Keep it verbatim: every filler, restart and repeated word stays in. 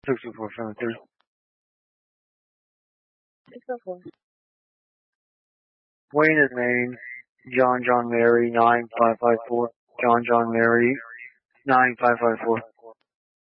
six two four seven three. Wayne is Maine. John John Mary nine five five four. John John Mary nine five five four.